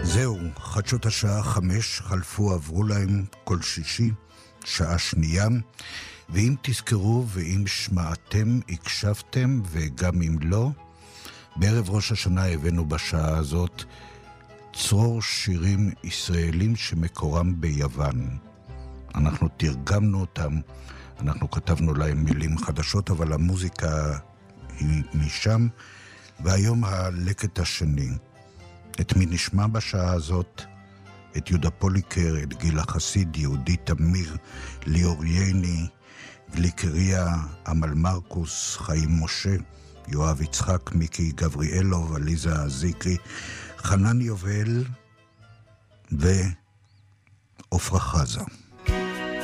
זהו, חדשות השעה 5 חלפו, עברו להם כל שישי, שעה שנייה, ואם תזכרו ואם שמעתם, הקשבתם, וגם אם לא, בערב ראש השנה הבאנו בשעה הזאת צרור שירים ישראלים שמקורם ביוון. אנחנו תרגמנו אותם, אנחנו כתבנו להם מילים חדשות, אבל המוזיקה היא משם, והיום הלקט השני. את מי נשמע בשעה הזאת? את יהודה פוליקר, את גילה חסיד, יהודי תמיר, ליאור ייני, גליקריה, אמל מרקוס, חיים משה, יואב יצחק, מיקי גבריאלוב, עליזה זיקרי, חנן יובל ועופרה חזה.